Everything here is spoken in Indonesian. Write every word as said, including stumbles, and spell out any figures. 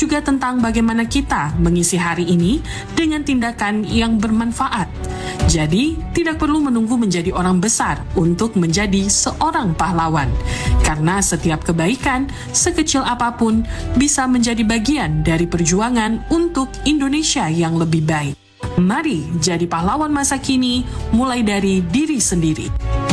juga tentang bagaimana kita mengisi hari ini dengan tindakan yang bermanfaat. Jadi, tidak perlu menunggu menjadi orang besar untuk menjadi seorang pahlawan. Karena setiap kebaikan, sekecil apapun, bisa menjadi bagian dari perjuangan untuk Indonesia yang lebih baik. Mari jadi pahlawan masa kini, mulai dari diri sendiri.